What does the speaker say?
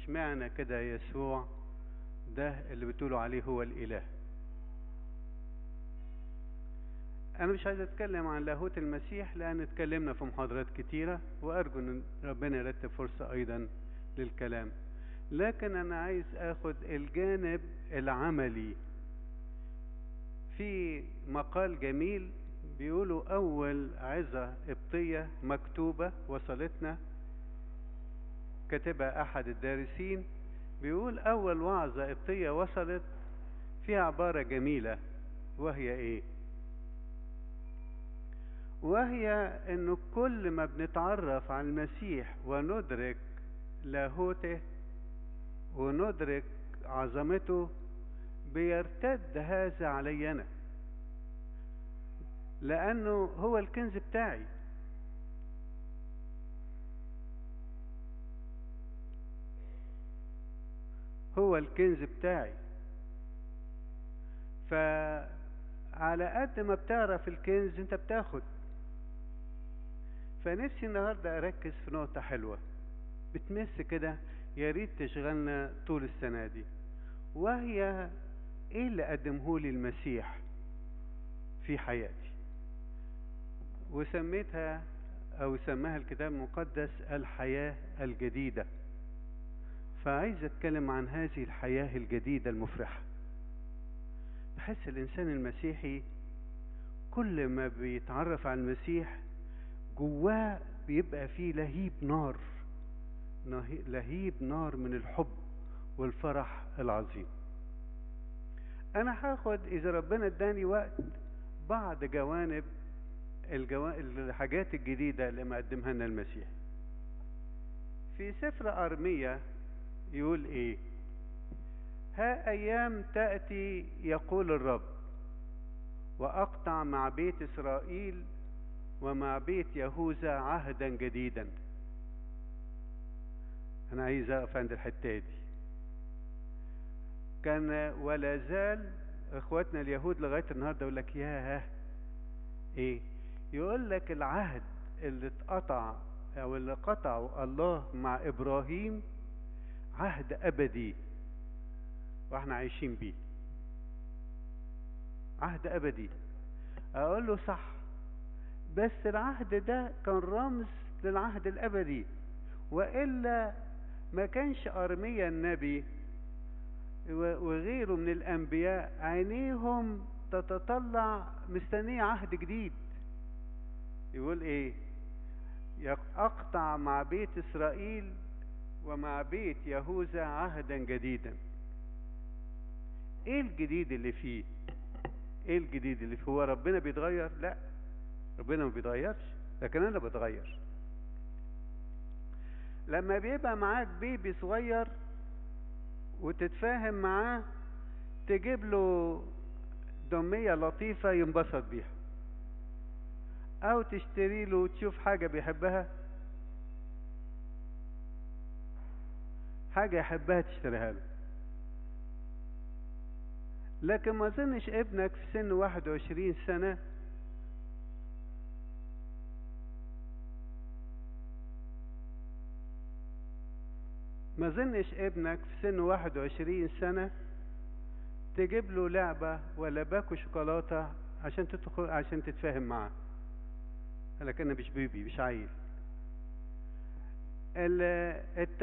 اشمعنى كده يسوع ده اللي بتقولوا عليه هو الإله؟ أنا مش عايز أتكلم عن لاهوت المسيح لأن اتكلمنا في محاضرات كتيرة، وأرجو إن ربنا يرتب فرصة أيضا للكلام، لكن أنا عايز أخد الجانب العملي. في مقال جميل بيقولوا أول عظة قبطية مكتوبة وصلتنا، كاتبها أحد الدارسين، بيقول أول وعظة قبطية وصلت فيها عبارة جميلة، وهي إيه؟ وهي إنه كل ما بنتعرف على المسيح وندرك لاهوته وندرك عظمته بيرتد هذا علي أنا، لأنه هو الكنز بتاعي. هو الكنز بتاعي. فعلى قد ما بتعرف الكنز انت بتاخد. فنفسي النهاردة أركز في نقطة حلوة بتمس كده، يا ريت تشغلنا طول السنة دي، وهي ايه اللي قدمه لي المسيح في حياتي. وسميتها او سماها الكتاب المقدس الحياة الجديدة. فعايز اتكلم عن هذه الحياة الجديدة المفرحة. بحس الانسان المسيحي كل ما بيتعرف على المسيح جواه بيبقى فيه لهيب نار، لهيب نار من الحب والفرح العظيم. انا هاخد اذا ربنا اداني وقت بعض جوانب الحاجات الجديدة اللي مقدمها لنا المسيح. في سفر أرميا يقول ايه؟ ها ايام تأتي يقول الرب، واقطع مع بيت اسرائيل ومع بيت يهوذا عهدا جديدا. انا عايز اقف عند الحتة دي. كان ولا زال اخواتنا اليهود لغاية النهاردة يقول لك ياه ايه؟ يقول لك العهد اللي اتقطع او اللي قطعه الله مع ابراهيم عهد ابدي واحنا عايشين بيه. عهد ابدي. اقول له صح، بس العهد ده كان رمز للعهد الابدي، والا ما كانش ارميا النبي وغيره من الانبياء عينيهم تتطلع مستنيه عهد جديد. يقول ايه؟ اقطع مع بيت اسرائيل ومع بيت يهوذا عهدا جديدا. ايه الجديد اللي فيه؟ ايه الجديد اللي فيه؟ هو ربنا بيتغير؟ لا، ربنا ما بيتغيرش، لكن انا بتغير. لما بيبقى معاك بيبي صغير وتتفاهم معاه، تجيب له دمية لطيفة ينبسط بيها، او تشتري له تشوف حاجة بيحبها، حاجة يحبها تشتريها له. لكن ما ظنش ابنك في سن 21 سنة ما ظنش ابنك في سن 21 سنة تجيب له لعبة ولا باكو شوكولاتة عشان تدخل عشان تتفاهم معاه. لكن مش بيبي، مش عيل.